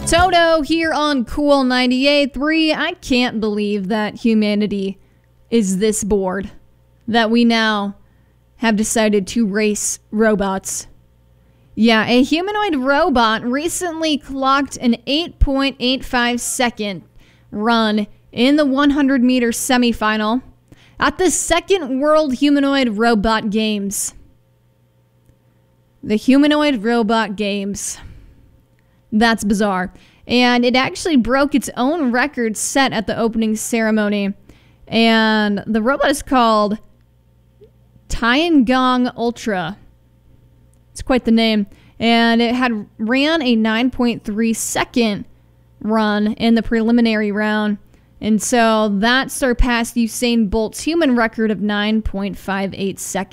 Toto here on Cool 98.3. I can't believe that humanity is this bored, that we now have decided to race robots. Yeah, a humanoid robot recently clocked an 8.85 second run in the 100-meter semifinal at the Second World Humanoid Robot Games. The Humanoid Robot Games. That's bizarre. And it actually broke its own record set at the opening ceremony. And the robot is called Tiangong Ultra. It's quite the name. And it had ran a 9.3 second run in the preliminary round. And so that surpassed Usain Bolt's human record of 9.58 seconds.